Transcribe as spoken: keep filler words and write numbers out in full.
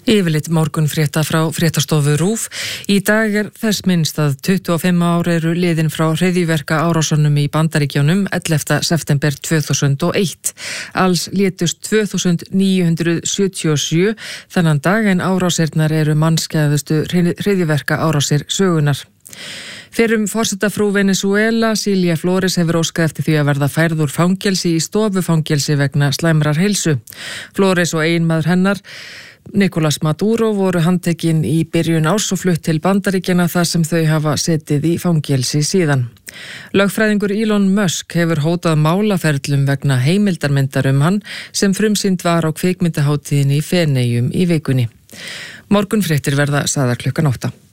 Yfirleitt morgunfrétta frá fréttastofu RÚV. Í dag er þess minnst að tuttugu og fimm ár eru liðin frá hryðjuverka árásunum í Bandaríkjunum ellefta september tvö þúsund og eitt. Alls létust tvö þúsund níu hundruð sjötíu og sjö þennan dag en árásirnar eru mannskæðustu hryðjuverka árásir sögunar. Fyrrum forsetafrú Venezuela, Cilia Flores, hefur óskað eftir því að verða færð úr fangelsi í stofufangelsi vegna slæmrar heilsu. Flores og eiginmaður hennar, Nicolás Maduro, voru handtekin í byrjun árs og flutt til Bandaríkjanna þar sem þau hafa setið í fangelsi síðan. Lögfræðingur Elon Musk hefur hótað málaferlum vegna heimildarmyndar um hann sem frumsýnd var á kvikmyndahátíðinni í Feneyjum í vikunni. Morgunfréttir verða sagðar klukkan átta.